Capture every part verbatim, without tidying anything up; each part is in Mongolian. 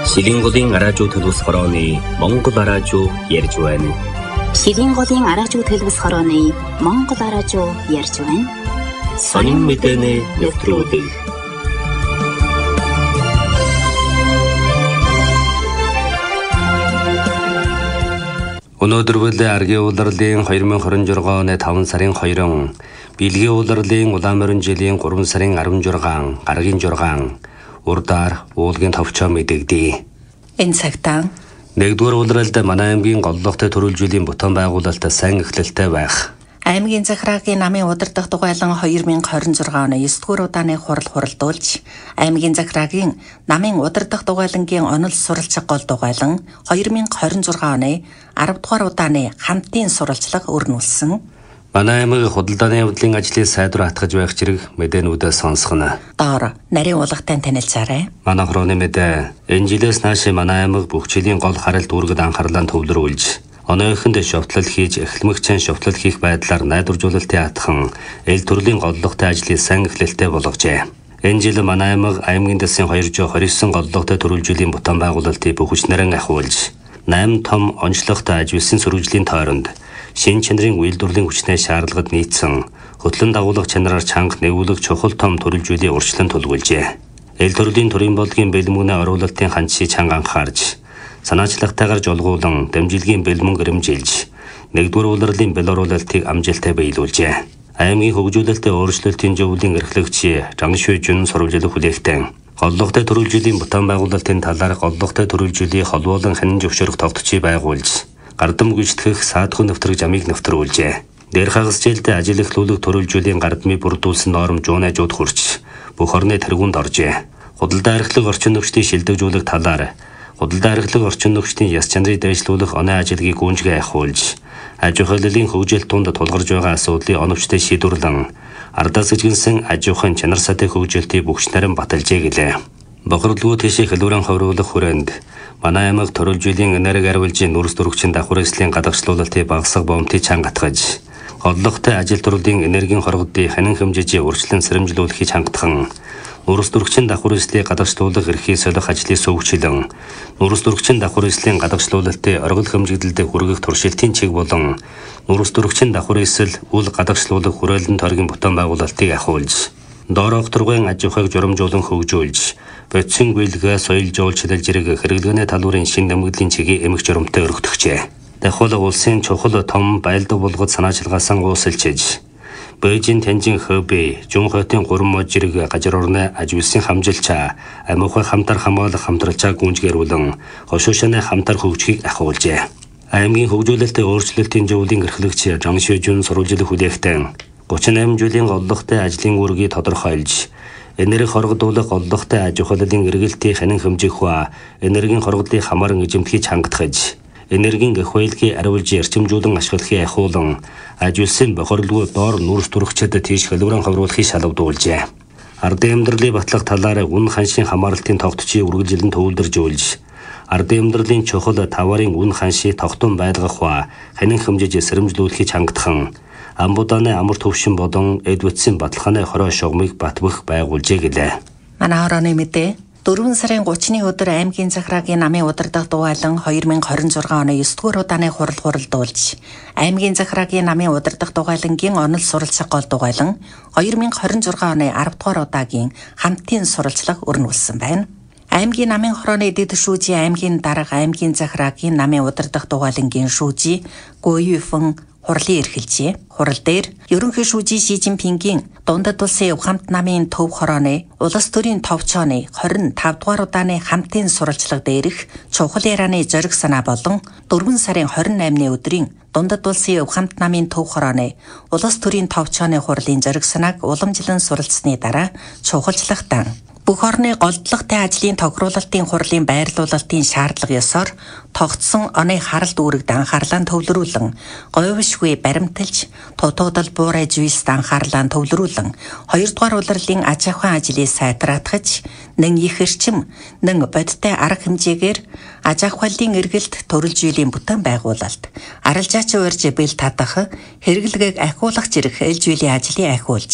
Шилийн голын араажуу төлөвс хорооны Монгол араажуу ярьж байна. Шилийн голын араажуу төлөвс хорооны Монгол араажуу ярьж байна. Сонин мэдээний нэвтрүүлэг. Өнөөдөр бол аргийн улирлын хоёр мың и двадцать оны таван сарын хоёрын, Билгийн улирлын улаан морин жилийн гурван сарын арван зургаан, гаргийн зургаан, урдаар уулгийн товчоо мэдэгдээ. Энэ цагтаа нэгдүгээр улиралд манай аймгийн голлогтой төрөлжүүллийн бүтээн байгуулалт сайн эхлэлтэй байх. Аймгийн захираагийн намын удирдах дугуйлан хоёр мың и двадцать оны есдүгээр удааны хурал хуралдуулж, аймгийн захираагийн намын удирдах дугуйлангийн онол суралцах гол дугуйлан хоёр мың и двадцать оны аравдугаар удааны хамтын сурвалжлага өрнүүлсэн. Манай аймгийн худалдааны явдлын ажлыг сайдвар хатгаж байх зэрэг мэдээнүүдээ сонсгоно. Доор нарийн уулгатай танилцаарай. Манай хорооны мэдээ энэ жилээс нааш манай аймаг бүх жилийн гол харалт үүргэд анхаарлаа төвлөрүүлж, оноохонд шовтлол хийж эхлэмэгчэн шовтлол хийх байдлаар найдваржуулалтын атхан эл төрлийн голлогтой ажлыг сайн эхлэлтэй болгожээ. Энэ жил манай аймаг аймгийн дэсийн двести двадцать девять голлогтой төрөлжүүллийн бүтээн байгуулалтыг бүх хүчнэрэн ахиулж, восемь том онцлогтой ажлын сүргэжлийн тойронд шин чанарын үйлдвэрлэлийн хүчний шаардлагад нийцсэн хөтлөн дагуулгах чанараар чанга нэгүүлэг чухал том төрөлжүүллийн урьдчилан тулгуулжээ. Эл төрлийн төрийн бодлогын бэлмэгний оруулалтын ханчийг чанга анхаарж, санаачлагтайгаар жолгуулан дамжилгийн бэлмэг гэрэмжилж, нэгдүгээр улирлын бэл оруулалтыг амжилттай биелүүлжээ. Аймгийн хөгжүүлэлтийн өөрчлөлтийн зөвлөлийн эрхлэгч Жангшуй Жун сурвалжлах хүлээгтэн голлогтой төрөлжүүллийн бүтээн байгуулалтын талаар голлогтой төрөлжүүллийн холбоолон хянан зөвшөөрөх тогтцыг байгуулж, гардам гүйцэтгэх саадхын нэвтрэг замыг нэвтрүүлжээ. Дээр хагас жилдээ ажил эхлүүлэх төрөлжүүллийн гардмыг бүрдүүлсэн норм жуунажууд хүрч, бүх орны тэргуунд оржээ. Худалдаа архилга орчин нөхцөлийг шилдэгжүүлэх талаар худалдаа архилга орчин нөхцөлийн яс чанарыг дэвшлүүлэх оны ажилгийг гүнжгээ ахиулж, аж ахуйлын хөгжил тунд тулгарч байгаа асуудлыг оновчтой шийдвэрлэн, ардаас ижгэнсэн аж ахуйн чанар сатын хөгжилтийг бүгшнэрэн баталжээ гэлээ. Бохирдлгүй тийшээ хэлбэрэн ховруулах хүрээнд манай аймаг төрөлжүүллийн энерги арвилжийн нүрс төрөгчийн давхар эслийн гадагшлуулалтыг багасгах бомтыг чангатгаж, голлогтой ажил төрлийн энергийн хоргодыг ханин хэмжээжээ урьдчилан сэрэмжлүүлэхийг чангатхан, нүрс төрөгчийн давхар эслийг гадагшлуулах эрхийг солих ажлыг сөвгчлэн, нүрс төрөгчийн давхар эслийн гадагшлуулалтыг оргил хэмжигдэлд хүргэх туршилтын чиг болон нүрс төрөгчийн давхар эсэл үл гадагшлуулах хүрээлэн тойргийн бүтээн байгуулалтыг ахиулж, доорох тургын аж ахуйг журамжуулан хөгжүүлж, бодисын гүйлгээ соёл жуулчлал зэрэг хэрэглээний талбарын шин нэмэгдлийн чигийг эмх журамтай өргөтгчээ. Дахиад улсын чухал том байлдаг болгоод санаачилгаасан уусалчиж, Бээжин Тянжин Хэбэй, Жунхотын гурван мод зэрэг гажир орны ажвилсын хамжилчаа, амиухай хамтар хамгаалах хамтралчаа гүнжгээрүүлэн, хошуушаны хамтар хөгжихийг ахиулжээ. Аймгийн хөгжүүлэлтийн өөрчлөлтийн зөвлөлийн эрхлэгч Жангшуй Жун сурвалжлах хүлээгтэн тридцать восемь жилийн голлогтой ажлын үүргийг тодорхойлж, энерги хоргодуулах голлогтой аж ахуйлын эргэлтийн хянан хэмжээх ба энергийн хоргодлыг хамааран эзэмдхийг чангатгаж, энергийн ахуйлыг арвилж ярчимжуулан ашиглахыг ахиулан, ажилсан бохирлгүй доор нүрс төрөгчд тийш хэлбэрэн хавруулахыг шалгадуулжээ. Ардын амьдралын батлах талаар үн ханшийн хамаарлтын тогтцыг үргэлжилэн төвлөржүүлж, ардын амьдралын чухал таварын үн ханшийг тогтун байлгах ба хянан хэмжээж сэрэмжлүүлэхийг чангатхан, амбудааны амар төвшин болон эдвэтсэн баталгааны хороо шугамыг батбах байгуулжээ гэлээ. Манай хорооны мэдээ дөрвөн сарын гуравны өдөр аймгийн захираагийн намын удирдах дугуйлан хоёр мың и двадцать оны есдүгээр удааны хурал хуралдуулж, аймгийн захираагийн намын удирдах дугуйлангийн онол суралцах гол дугуйлан хоёр мың и двадцать оны аравдугаар удаагийн хамтын сурвалжлага өрнүүлсэн байна. Аймгийн намын хорооны дэд шүүжийн аймгийн дарга аймгийн захираагийн намын удирдах дугуйлангийн шүүжий Гуйфэн хурлын эрхэлжээ. Хурал дээр ерөнхий шүүжий Ши Жинпингийн дундад улсын хамт намын төв хорооны улс төрийн товчооны двадцать пять дугаар удааны хамтын сурвалжлага дээрх чухал ярианы зориг санаа болон дөрвөн сарын28-ны өдрийн дундад улсын хамт намын төв хорооны улс төрийн товчооны хурлын зориг санааг уламжлан суралцсны дараа чухалчлагтан бүх орны голдлогтой ажлын тохируулалтын хурлын байрлуулалтын шаардлага ёсоор тогтсон оны харалт үүрэгт анхаарлаа төвлөрүүлэн, говьшгүй баримталж, тутагдал буурай зүйлсд анхаарлаа төвлөрүүлэн, хоёрдугаар улирлын аж ахуйн ажлыг сайтраатгаж, нэн их эрчим, нэн бодиттой арга хэмжээгээр аж ахуйлын эргэлт төрөлжүүллийн бүтээн байгуулалт, арилжаач урьж бэл татах, хэрэглэгийг ахиулах зэрэг ээлжүүллийн ажлыг ахиулж,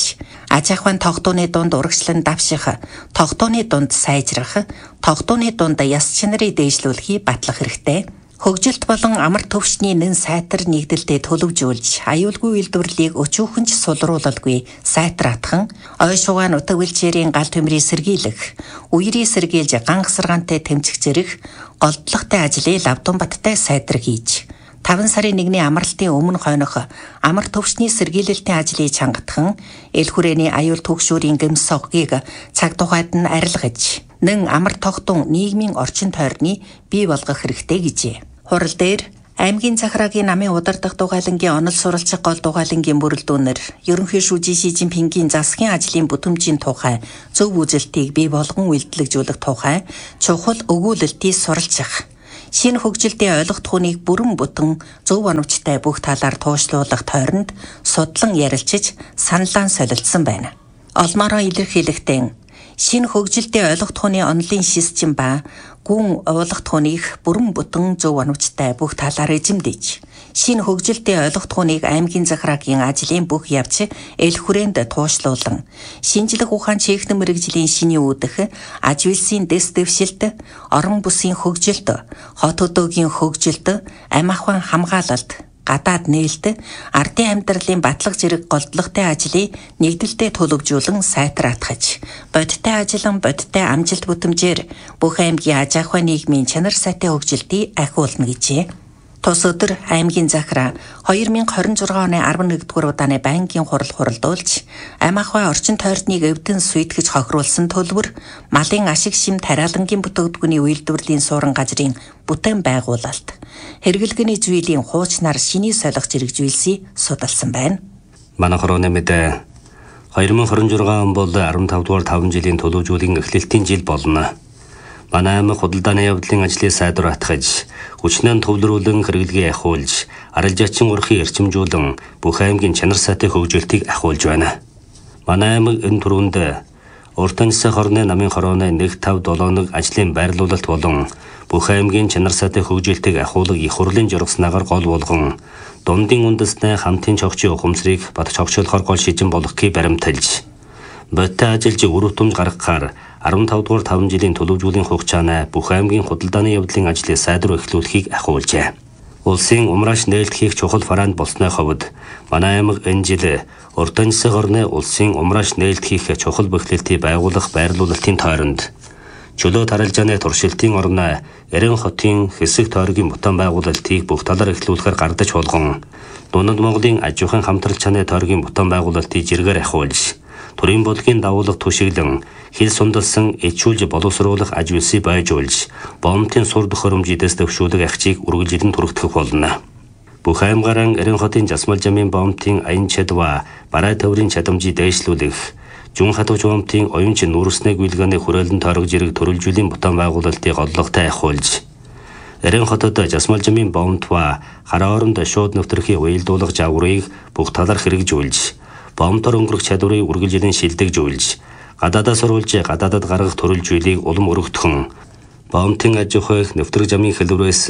Аж ахуйн тогтооны дунд урагшлан давших, тогтооны дунд сайжрах, тогтооны дунд яс чанарыг дээшлүүлэхийг батлах хэрэгтэй. Хөгжилт болон амар төвшний нэн сайтар нэгдэлтэд төлөвжүүлж, аюулгүй үйлдвэрлэлийг өчүүхэнч сулруулалгүй сайтраатхан, ой шугаан утга бэлчээрийн гал төмрийг сэргийлэх, үерийг сэргийлж гангасаргаантай тэмцэх зэрэг голдлоготой ажлыг лавдунбаттай сайдар хийж, таван сарын нэгний амралтын өмнө хойнох амар төвшний сэргийлэлтийн ажлыг чангатхан, эл хүрээний аюул түгшүүрийн гэмс соггийг цаг тухайд нь арилгаж, нэн амар тогтун нийгмийн орчин тойрны бий болгох хэрэгтэй гэжээ. Хурал дээр аймгийн захираагийн намын удирдах дугайлангийн онол суралцах гол дугайлангийн бүрэлдэхүүнээр ерөнхий шүүжийн Ши Жинпингийн засгийн ажлын бүтэмжийн тухай зөв үзэлтийг бий болгон үйлдэлжүүлэх тухай чухал өгүүлэлтийг суралцах. Шинэ хөгжилтийн ойлгох түүнийг бүрэн бүтэн зөв оновчтой бүх талаар туушлуулах тойронд судлан ярилцж саналаа солилцсон байна. Олмороо илэрхийлэхдээ шинэ хөгжилтийн ойлгох түүний онлын систем ба гүн уулах түүнийг бүрэн бүтэн зөв оновчтой бүх талаар эзэмдэж, шинэ хөгжилтийн ойлгох түүнийг аймгийн захираагийн ажлын бүх явц эл хүрээнд туушлуулан, шинжлэх ухаан чийхнэ мэрэгжлийн шиний үүдэх, аж үйлсийн дэс дэвшилт, орон бүсийн хөгжилт, хот хөдөөгийн хөгжилт, амь ахуйн хамгаалалт, гадаад нээлт, ардын амьдралын батлах зэрэг голдлоготой ажлыг нэгдэлтэд төлөвжүүлэн сайтраатгаж, бодиттой ажиллан бодиттой амжилт бүтэмжээр бүх аймгийн аж ахуйн нийгмийн чанар сайтай хөгжилтийг ахиулна гэжээ. Тус өдөр аймгийн захираа две тысячи двадцать шесть оны eleven-р удааны байнгын хурал хуралдуулж, амь ахуй орчин тойрныг эвдэн сүйтгэж хохируулсан төлбөр, малын ашиг шим тариалангийн бүтээгдэхүүний үйлдвэрлэлийн суурин газрын бүтээн байгуулалт, хэрэглэгээний зүйлийн хуучнаар шиний солих зэрэгжүүлсийг судалсан байна. Манай хорооны мэдээ две тысячи двадцать шесть он бол fifteen дугаар таван жилийн төлөвжүүлгийн эхлэлтийн жил болно. Манай аймаг худалдааны явдлын ажлыг сайдруулах, хүчнэн төвлөрүүлэн хэрэглэгээ ахиулж, арилжаачин урхыг эрчимжүүлэн бүх аймгийн чанар сайтай хөгжилтийг ахиулж байна. Манай аймаг энэ түрүүнд уртан засаг хорны намын хорооны one five seven ажлын байрлуулалт болон бүх аймгийн чанар сайтай хөгжилтийг ахиулах их хурлын жургаснаагаар гол болгон, дундын үндэсний хамтын чогчийн ухамсарыг бат чогчлохоор гол шижин болгохыг баримталж, бодиттой ажилж үр дүнж гаргахаар fifteen дугаар таван жилийн төлөвжүүлгийн хугацаанд бүх аймгийн худалдааны явдлын ажлыг сайдруулах эхлүүлэхийг ахиулжээ. Улсын умрааш нээлтгэх чухал фаранд болсны хувьд манай аймаг энэ жил уртан засаг орны улсын умрааш нээлтгэх чухал бэхлэлтийг байгуулах байрлуулалтын тойронд чөлөө таралжааны туршилтын орны Эрен хотын хэсэг тойргийн бүтээн байгуулалтыг бүх талаар эхлүүлэхээр гардаж болгон, Дунд Монголын аж ахуйн хамтрал чанарын тойргийн бүтээн байгуулалтыг жиргээр ахиулж, төрийн бодлогын дагуулга түшиглэн хил сундалсан ичүүлж боловсруулах аж үйлсийг байжуулж, бомтын сур төхөөрөмжийдээс төвшүүлэх ахчийг үргэлжлэн түрэгдэх болно. Бүх аймгаран Эрен хотын жасмал жамын бомтын аян чадва барай төврийн чадамжийг дээшлүүлэх, Жүн хатууч бомтын оюунч нүүрснээ гүйлгээний хүрээлэн тойрог зэрэг төрөлжүүлийн бүтээн байгуулалтыг голлоготой ахиулж, Эрен хотод жасмал жамын бомтва хараа оронд шууд нэвтрэх уялдуулах жаврыг бүх талаар хэрэгжүүлж, бомтор өнгөрөх чадварыг үргэлжлэн шилдэгжүүлж, гадаадаас оруулж гадаадад гаргах төрөлжүүлийг улам өргөтгөн, бомтын аж ахуйг нэвтрэх жамын хэлбэрээс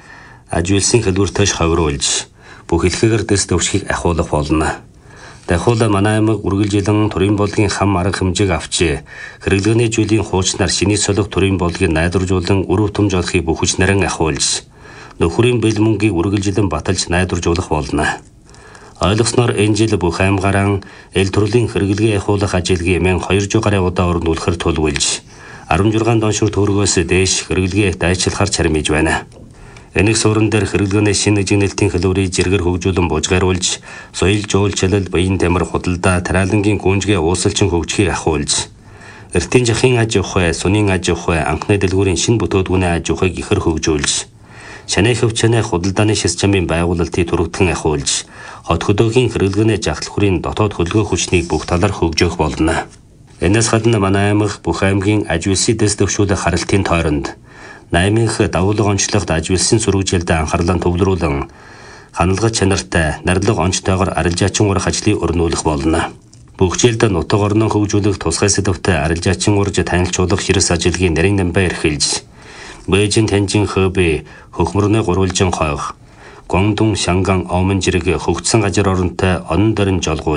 аж үйлсийн хэлбэртэйш ховируулж, бүх хэлхээгээр дэс төвшгийг ахиулах болно. Дахиад манай аймаг үргэлжлэн төрийн бодлогын хам арга хэмжээг авч, хэрэглээний зүйлийн хуучнаар шиний солих төрийн бодлогыг найдваржуулан үр дүнж олохыг бүх хүч нарийн ахиулж, нөхрийн бэл мөнгийг үргэлжлэн баталж найдваржуулах болно. Ойлгосноор энэ жил бүх аймгаараа эл төрлийн хэрэглэгээ ахиулах ажилгийг two hundred гаруй удаа өрнүүлэхээр төлөвлөж, sixteen доншир төгрөгөөс дээш хэрэглэгээ дайчлахаар чармиж байна. Энийг суурин дээр хэрэглгээний шинэ жигнэлтийн хэлбэрийг жиргэр хөгжүүлэн бужгааруулж, соёл жуулчлал, баян тамир худалдаа, тариалангийн гүнжгээ уусалчин хөгжихийг ахиулж, эртний жахын аж ахуй, сунын аж ахуй, анхны дэлгүүрийн шинэ бүтээгдэхүүний аж ахуйг ихэр хөгжүүлж, шанай хөвчнээ худалдааны системийн байгуулалтыг түргэтгэн ахиулж, хот хөдөөгийн хэрэглгээний жагтлахурын дотоод хөлгөө хүчнийг бүх талаар хөгжөөх болно. Энэс гадна манай аймаг бүх аймгийн аж үйлсийн дэс төвшүүлэх харалтын тойронд наймынх давуулга онцлогт аж үйлсийн сүрэгжилд анхаарлаа төвлөрүүлэн, ханалгаж чанартай, нарилга онцтойгоор арилжаачин урах ажлыг өрнүүлэх болно. Бүх жилд нутаг орноо хөгжүүлэх тусгай сэдвтэй арилжаачин урж танилцуулах хэрэгс ажилгийн нарийн намбай эрхэлж, Бээжин Танжин Хөбэ хөхмөрний гурвалжин хойх, Гуандун Шанган Омон зэрэг хөгжсөн газар оронтой онон дөрөн жолгуулж,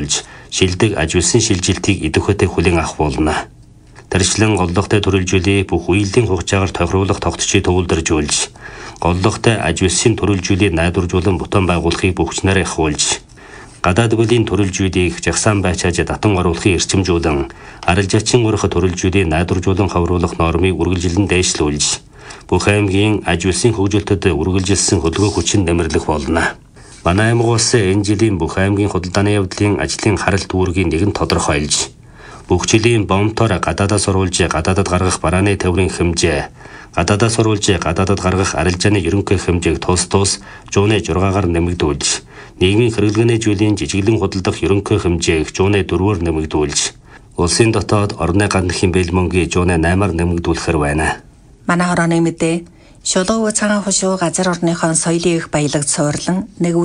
шилдэг аж үйлсэн шилжилтийг идэвхтэй хүлээн авах болно. Тэрчлэн голлоготой төрөлжүүлээ бүх үеийн хугацаагаар тохируулах тогтцыг төвлөржүүлж, голлоготой аж үйлсийн төрөлжүүлийг найдваржуулан бүтээн байгуулахыг бүхчнээр ахиулж, гадаад бүлийн төрөлжүүлийг жагсаан байчааж татан оруулахыг эрчимжүүлэн, арилжаачин урах төрөлжүүлийг найдваржуулан хавруулах нормыг үргэлжлэн дээшлүүлж, бүх аймгийн аж үйлсийн хөгжилтөд үргэлжилсэн хөдөлгөөн хүчин нэмэрлэх болно. Манай аймаг улсын энэ жилийн бүх аймгийн худалдааны явдлын ажлын харалт үүргийг нэгэн тодорхойлж, бүх жилийн бомтоор гадаадаас оруулж гадаадад гаргах барааны тээврийн хэмжээ, гадаадаас оруулж гадаадад гаргах арилжааны ерөнхий хэмжээг тус тус жууны жургаагаар нэмэгдүүлж, нийгмийн хэрэглээний жилийн жижиглэн худалдах ерөнхий хэмжээг жууны дөрвөөр нэмэгдүүлж, улсын дотоод орны гандахийн бэлмөнгийн жууны наймаар нэмэгдүүлэхэр байна. Манай хорооны мэдээ шулуу цагаан хушуу газар орныхон соёлын их баялаг цуурлан нэг